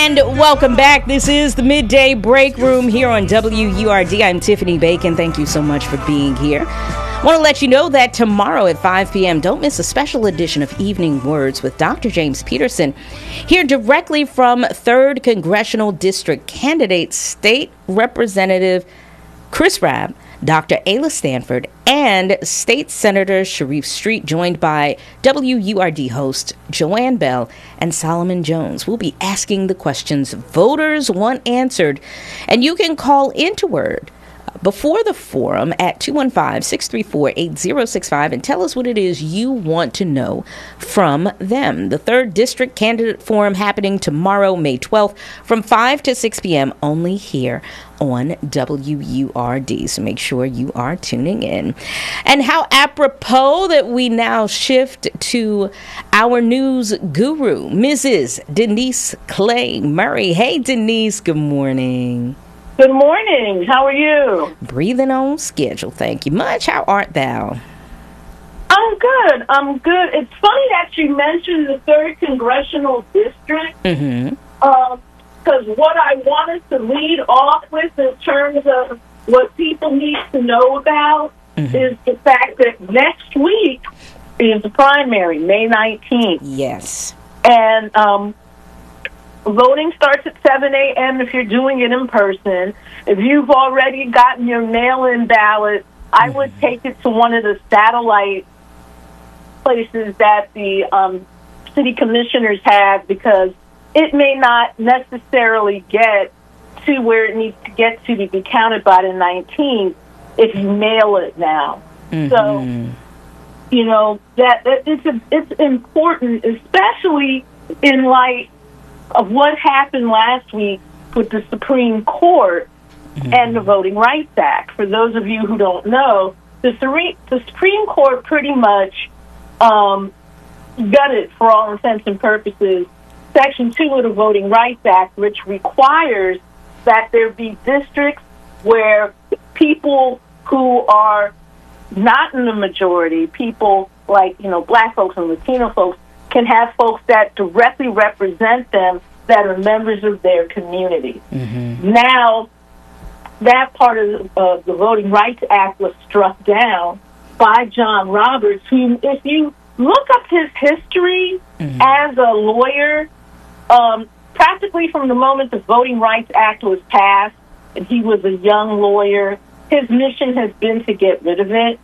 And welcome back. This is the Midday Break Room here on WURD. I'm Tiffany Bacon. Thank you so much for being here. I want to let you know that tomorrow at 5 p.m., don't miss a special edition of Evening Words with Dr. James Peterson, here directly from 3rd Congressional District candidate State Representative Chris Rabb, Dr. Ayla Stanford, and State Senator Sharif Street, joined by WURD host Joanne Bell and Solomon Jones. We'll be asking the questions voters want answered, and you can call into Word before the forum at 215-634-8065 and tell us what it is you want to know from them. The 3rd District Candidate Forum happening tomorrow, May 12th, from 5 to 6 p.m. only here on WURD. So make sure you are tuning in. And how apropos that we now shift to our news guru, Mrs. Denise Clay Murray. Hey, Denise, good morning. Good morning. How are you? Breathing on schedule. Thank you much. How art thou? I'm good. It's funny that you mentioned the 3rd Congressional District. Because what I wanted to lead off with in terms of what people need to know about is the fact that next week is the primary, May 19th. Yes. And voting starts at 7 a.m. if you're doing it in person. If you've already gotten your mail-in ballot, I would take it to one of the satellite places that the city commissioners have, because it may not necessarily get to where it needs to get to be counted by the 19th if you mail it now. So, you know, that it's important, especially in light of what happened last week with the Supreme Court and the Voting Rights Act. For those of you who don't know, the Supreme Court pretty much gutted, for all intents and purposes, Section 2 of the Voting Rights Act, which requires that there be districts where people who are not in the majority, people like, you know, black folks and Latino folks, can have folks that directly represent them that are members of their community. Now, that part of the Voting Rights Act was struck down by John Roberts, who, if you look up his history as a lawyer, practically from the moment the Voting Rights Act was passed, and he was a young lawyer, his mission has been to get rid of it.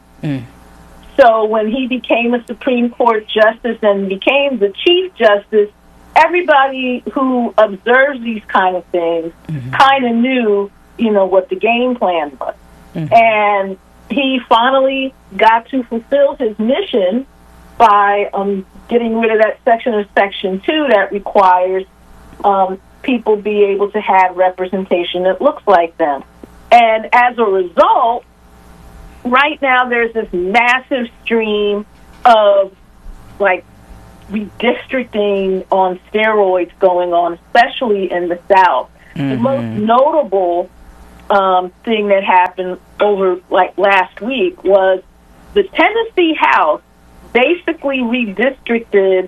So when he became a Supreme Court justice and became the Chief Justice, everybody who observes these kind of things kind of knew, you know, what the game plan was. And he finally got to fulfill his mission by getting rid of that section of Section 2 that requires people be able to have representation that looks like them. And as a result, right now there's this massive stream of, like, redistricting on steroids going on, especially in the South. The most notable thing that happened over, like, last week was the Tennessee House basically redistricted,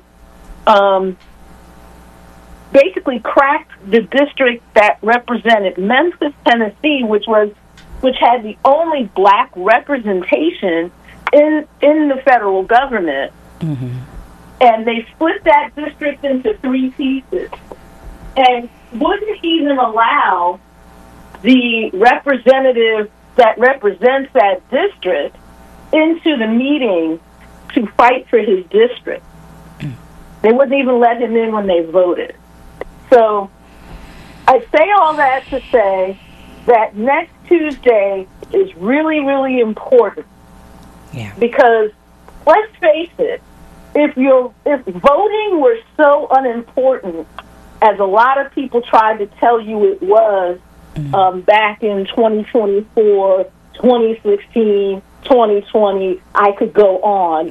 basically cracked the district that represented Memphis, Tennessee, which had the only black representation in the federal government. And they split that district into 3 pieces and wouldn't even allow the representative that represents that district into the meeting to fight for his district. They wouldn't even let him in when they voted. So I say all that to say that next Tuesday is really, really important. Because let's face it, if voting were so unimportant as a lot of people tried to tell you it was back in 2024, 2016, 2020, I could go on.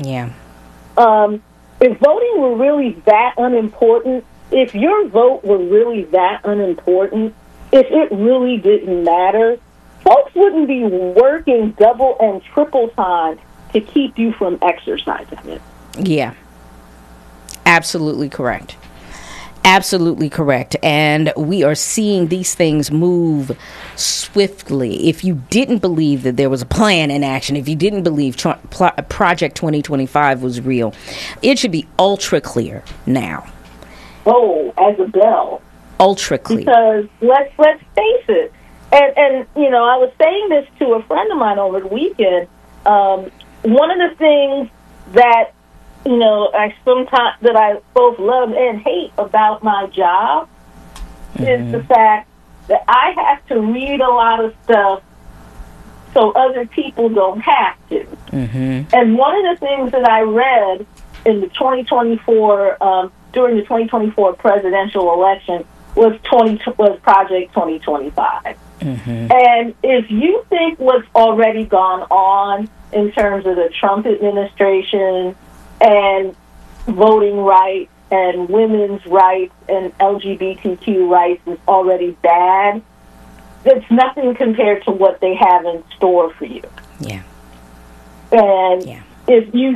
If voting were really that unimportant, if your vote were really that unimportant, if it really didn't matter, folks wouldn't be working double and triple time to keep you from exercising it. Yeah, absolutely correct. Absolutely correct. And we are seeing these things move swiftly. If you didn't believe that there was a plan in action, if you didn't believe Project 2025 was real, it should be ultra clear now. Oh, as a bell. Ultra clear. Because let's face it. And you know, I was saying this to a friend of mine over the weekend. One of the things that, you know, I both love and hate about my job is the fact that I have to read a lot of stuff so other people don't have to. And one of the things that I read in the 2024 during the 2024 presidential election was Project 2025. And if you think what's already gone on in terms of the Trump administration and voting rights and women's rights and LGBTQ rights is already bad, it's nothing compared to what they have in store for you. Yeah. And if you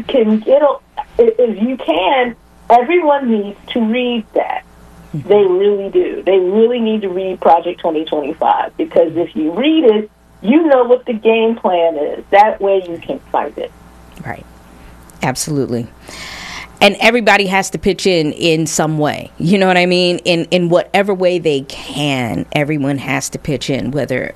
can, everyone needs to read that. They really do. They really need to read Project 2025, because if you read it, you know what the game plan is. That way you can fight it. Right. Absolutely. And everybody has to pitch in some way. You know what I mean? In whatever way they can, everyone has to pitch in,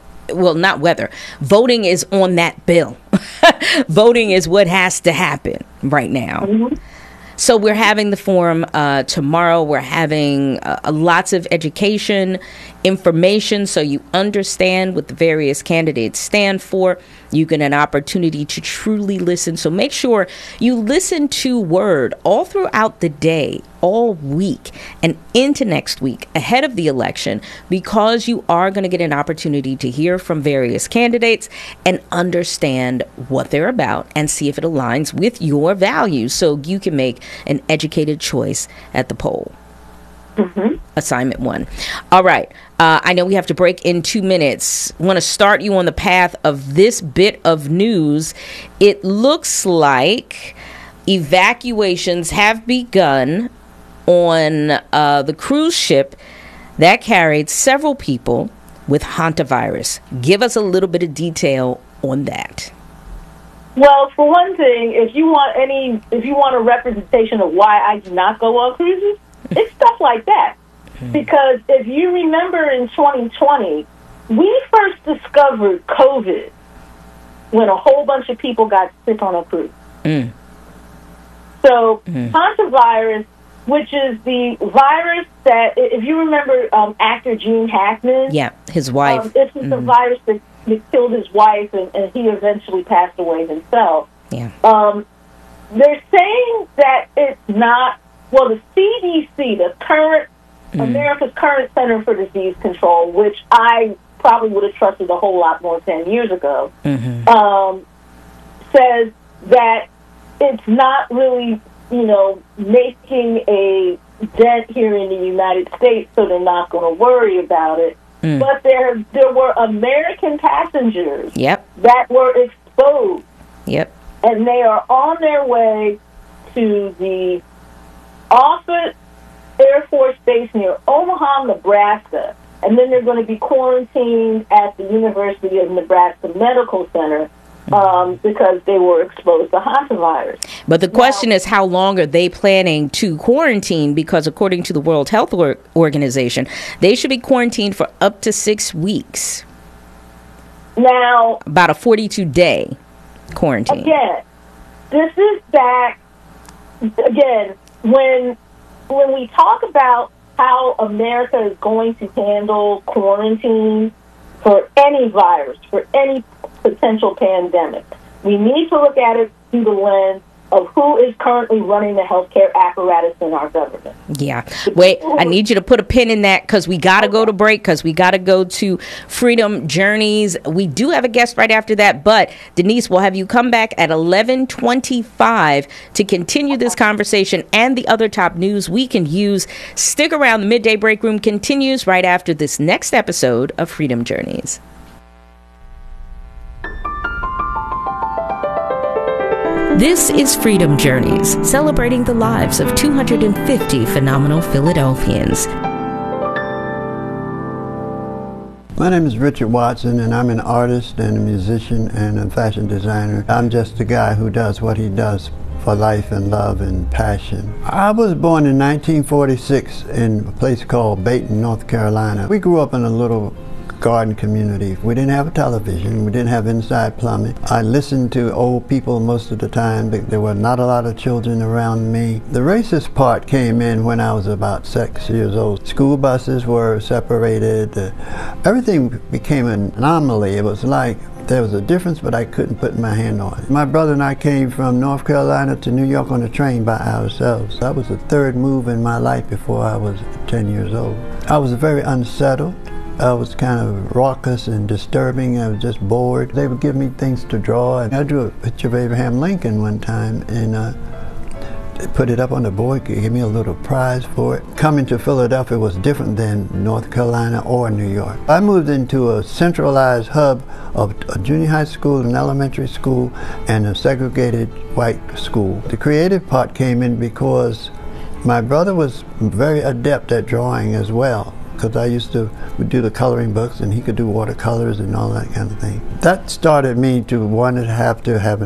voting is on that bill. Voting is what has to happen right now. So we're having the forum tomorrow. We're having lots of education, information, so you understand what the various candidates stand for. You get an opportunity to truly listen. So make sure you listen to Word all throughout the day, all week, and into next week ahead of the election, because you are going to get an opportunity to hear from various candidates and understand what they're about and see if it aligns with your values, so you can make an educated choice at the poll. Assignment 1. All right. I know we have to break in 2 minutes. I want to start you on the path of this bit of news. It looks like evacuations have begun on the cruise ship that carried several people with hantavirus. Give us a little bit of detail on that. Well, for one thing, if you want a representation of why I do not go on cruises, it's stuff like that. Because if you remember in 2020, we first discovered COVID when a whole bunch of people got sick on a cruise. So hantavirus, which is the virus that, if you remember actor Gene Hackman. Yeah, his wife. This is the virus that killed his wife, and he eventually passed away himself. Yeah. They're saying that it's not, well, the CDC, the current America's current Center for Disease Control, which I probably would have trusted a whole lot more 10 years ago, says that it's not really, making a dent here in the United States, so they're not going to worry about it. But there were American passengers that were exposed. And they are on their way to the Offutt Air Force Base near Omaha, Nebraska, and then they're going to be quarantined at the University of Nebraska Medical Center because they were exposed to hantavirus. But the question is, how long are they planning to quarantine? Because according to the World Health Organization, they should be quarantined for up to 6 weeks. Now, about a 42-day quarantine. Again, this is back, when we talk about how America is going to handle quarantine for any virus, for any potential pandemic, we need to look at it through the lens of who is currently running the healthcare apparatus in our government. Yeah. Wait, I need you to put a pin in that, because we got to go to break, because we got to go to Freedom Journeys. We do have a guest right after that, but Denise, we'll have you come back at 11:25 to continue this conversation and the other top news we can use. Stick around. The Midday Break Room continues right after this next episode of Freedom Journeys. This is Freedom Journeys, celebrating the lives of 250 phenomenal Philadelphians. My name is Richard Watson, and I'm an artist and a musician and a fashion designer. I'm just a guy who does what he does for life and love and passion. I was born in 1946 in a place called Bayton, North Carolina. We grew up in a little garden community. We didn't have a television. We didn't have inside plumbing. I listened to old people most of the time. There were not a lot of children around me. The racist part came in when I was about 6 years old. School buses were separated. Everything became an anomaly. It was like there was a difference, but I couldn't put my hand on it. My brother and I came from North Carolina to New York on a train by ourselves. That was the third move in my life before I was 10 years old. I was very unsettled. I was kind of raucous and disturbing. I was just bored. They would give me things to draw. I drew a picture of Abraham Lincoln one time and put it up on the board. They gave me a little prize for it. Coming to Philadelphia was different than North Carolina or New York. I moved into a centralized hub of a junior high school, an elementary school, and a segregated white school. The creative part came in because my brother was very adept at drawing as well, because I used to do the coloring books and he could do watercolors and all that kind of thing. That started me to want to have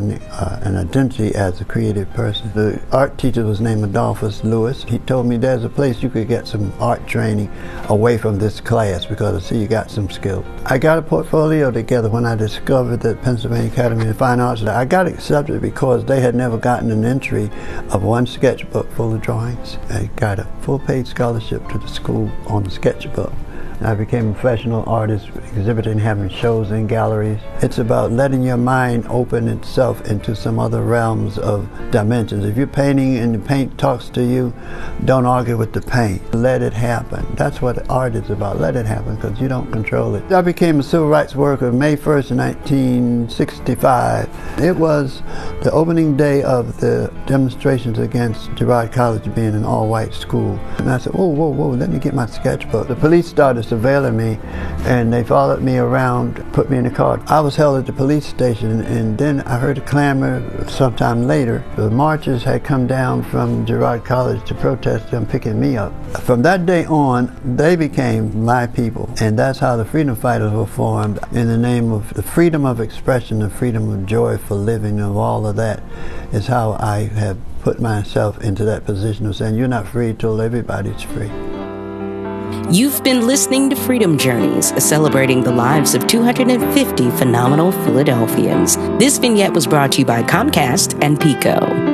an identity as a creative person. The art teacher was named Adolphus Lewis. He told me there's a place you could get some art training away from this class because I see you got some skill. I got a portfolio together when I discovered that Pennsylvania Academy of Fine Arts. I got accepted because they had never gotten an entry of one sketchbook full of drawings. I got a full-paid scholarship to the school on the sketchbook. I became a professional artist, exhibiting, having shows in galleries. It's about letting your mind open itself into some other realms of dimensions. If you're painting and the paint talks to you, don't argue with the paint. Let it happen. That's what art is about. Let it happen, because you don't control it. I became a civil rights worker May 1st, 1965. It was the opening day of the demonstrations against Girard College being an all-white school. And I said, whoa, let me get my sketchbook. The police started surveilling me, and they followed me around, put me in a car. I was held at the police station, and then I heard a clamor sometime later. The marchers had come down from Girard College to protest them picking me up. From that day on, they became my people, and that's how the freedom fighters were formed, in the name of the freedom of expression, the freedom of joy for living, of all of that is how I have put myself into that position of saying you're not free till everybody's free. You've been listening to Freedom Journeys, celebrating the lives of 250 phenomenal Philadelphians. This vignette was brought to you by Comcast and Pico.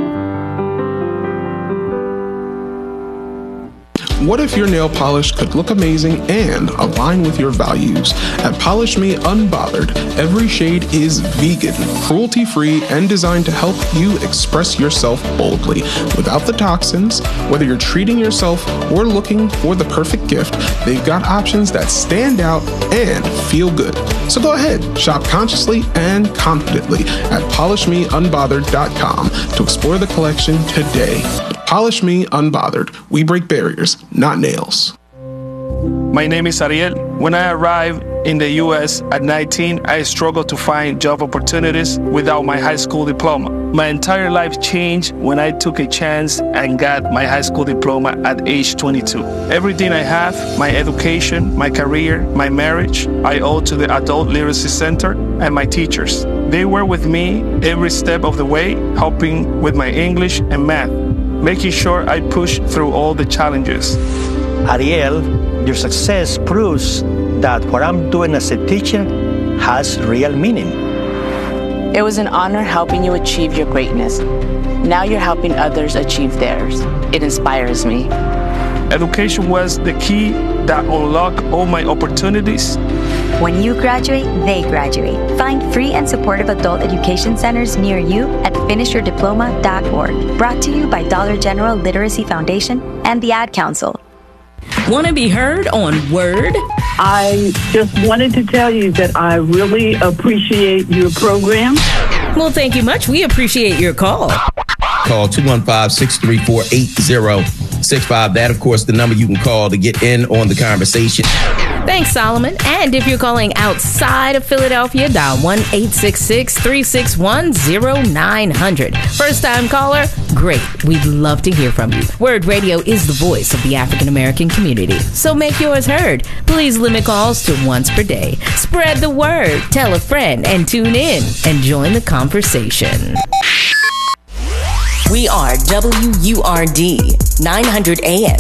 What if your nail polish could look amazing and align with your values? At Polish Me Unbothered, every shade is vegan, cruelty-free, and designed to help you express yourself boldly without the toxins. Whether you're treating yourself or looking for the perfect gift, they've got options that stand out and feel good. So go ahead, shop consciously and confidently at PolishMeUnbothered.com to explore the collection today. Polish Me Unbothered. We break barriers, not nails. My name is Ariel. When I arrived in the U.S. at 19, I struggled to find job opportunities without my high school diploma. My entire life changed when I took a chance and got my high school diploma at age 22. Everything I have, my education, my career, my marriage, I owe to the Adult Literacy Center and my teachers. They were with me every step of the way, helping with my English and math, making sure I push through all the challenges. Ariel, your success proves that what I'm doing as a teacher has real meaning. It was an honor helping you achieve your greatness. Now you're helping others achieve theirs. It inspires me. Education was the key that unlocked all my opportunities. When you graduate, they graduate. Find free and supportive adult education centers near you at finishyourdiploma.org. Brought to you by Dollar General Literacy Foundation and the Ad Council. Want to be heard on Word? I just wanted to tell you that I really appreciate your program. Well, thank you much. We appreciate your call. Call 215-634-80 665. That, of course, the number you can call to get in on the conversation. Thanks, Solomon. And if you're calling outside of Philadelphia, dial 1-866-361-0900. First-time caller? Great. We'd love to hear from you. Word Radio is the voice of the African-American community, so make yours heard. Please limit calls to once per day. Spread the word, tell a friend, and tune in and join the conversation. We are WURD 900 AM